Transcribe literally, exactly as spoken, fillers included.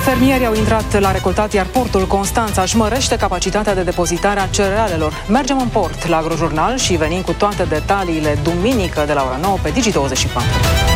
Fermierii au intrat la recoltat, iar portul Constanța își mărește capacitatea de depozitare a cerealelor. Mergem în port la Agrojurnal și venim cu toate detaliile duminică de la ora nouă pe Digi douăzeci și patru.